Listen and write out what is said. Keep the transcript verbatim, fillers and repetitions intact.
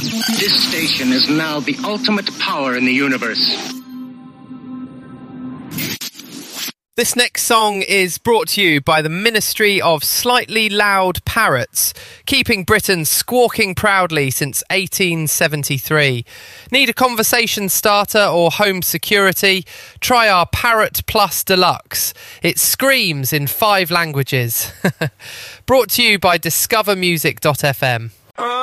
This station is now the ultimate power in the universe. This next song is brought to you by the Ministry of Slightly Loud Parrots, keeping Britain squawking proudly since eighteen seventy-three. Need a conversation starter or home security? Try our Parrot Plus Deluxe. It screams in five languages. Brought to you by discover music dot f m.